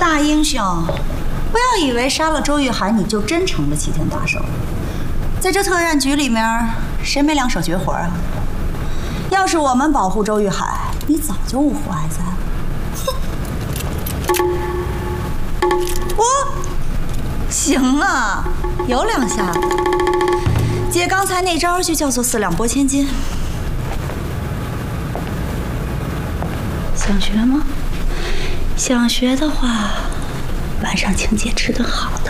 大英雄，不要以为杀了周玉涵你就真成了齐天大圣。在这特战局里面，谁没两手绝活啊？要是我们保护周玉涵，你早就呜呼哀哉了。哼！行啊，有两下子。姐刚才那招就叫做四两拨千斤。想学吗？想学的话，晚上请姐吃顿好的。